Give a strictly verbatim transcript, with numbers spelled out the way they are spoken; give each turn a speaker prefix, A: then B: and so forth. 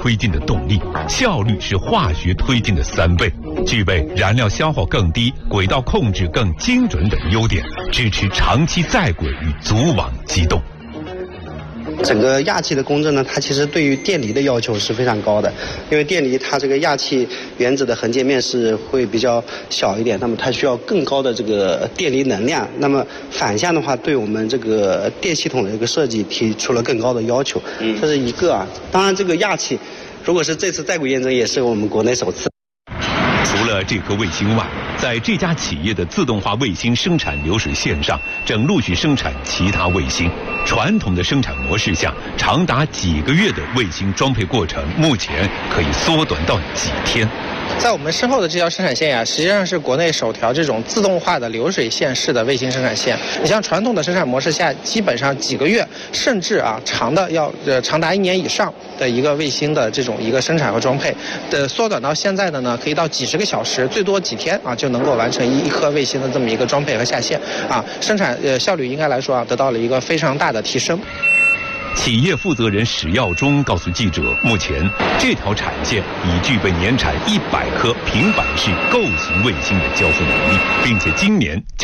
A: 推进的动力，效率是化学推进的三倍，具备燃料消耗更低、轨道控制更精准等优点，支持长期在轨与组网机动。
B: 整个氩气的公正呢，它其实对于电离的要求是非常高的，因为电离它这个氩气原子的横截面是会比较小一点，那么它需要更高的这个电离能量。那么反向的话，对我们这个电系统的一个设计提出了更高的要求。嗯，这是一个啊。当然，这个氩气如果是这次在轨验证，也是我们国内首次。
A: 除了这颗卫星外，在这家企业的自动化卫星生产流水线上，正陆续生产其他卫星。传统的生产模式下，长达几个月的卫星装配过程，目前可以缩短到几天。
C: 在我们身后的这条生产线呀，实际上是国内首条这种自动化的流水线式的卫星生产线。你像传统的生产模式下，基本上几个月，甚至啊长的要呃长达一年以上的一个卫星的这种一个生产和装配，的缩短到现在的呢，可以到几十个小时，最多几天啊就能够完成一一颗卫星的这么一个装配和下线啊，生产呃效率应该来说啊得到了一个非常大的提升。
A: 企业负责人史耀忠告诉记者，目前这条产线已具备年产一百颗平板式构型卫星的交付能力，并且今年将